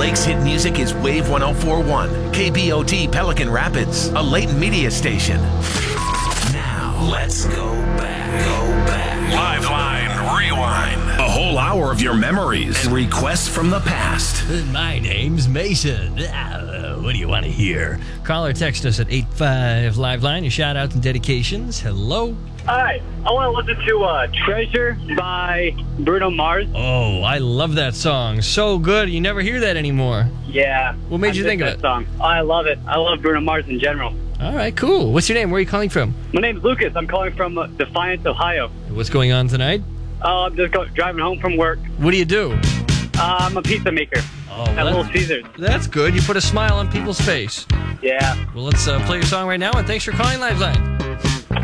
Lake's hit music is Wave 104.1, KBOT Pelican Rapids, a Layton media station. Now, let's go back. Live Line Rewind. A whole hour of your memories and requests from the past. My name's Mason. What do you want to hear? Call or text us at 85 Live Line. Your shout outs and dedications. Hello. Hi, I want to listen to Treasure by Bruno Mars. Oh, I love that song. So good. You never hear that anymore. Yeah. What made you think of that it? Song. I love it. I love Bruno Mars in general. All right, cool. What's your name? Where are you calling from? My name's Lucas. I'm calling from Defiance, Ohio. What's going on tonight? I'm just driving home from work. What do you do? I'm a pizza maker at Little Caesars. That's good. You put a smile on people's face. Yeah. Well, let's play your song right now, and thanks for calling Live Line.